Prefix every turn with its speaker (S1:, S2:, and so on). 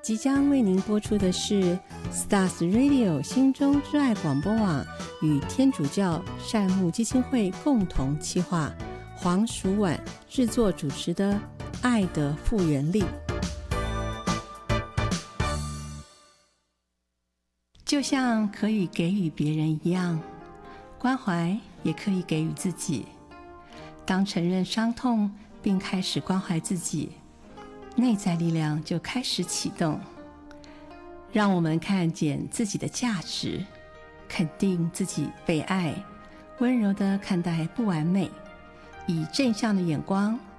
S1: 即将为您播出的是 Stars Radio 心中之爱广播网与天主教善牧基金会共同企划，黄淑婉制作主持的爱的复原力。就像可以给予别人一样，关怀也可以给予自己。当承认伤痛并开始关怀自己，内在力量就开始启动，让我们看见自己的价值，肯定自己被爱，温柔地看待不完美，以正向的眼光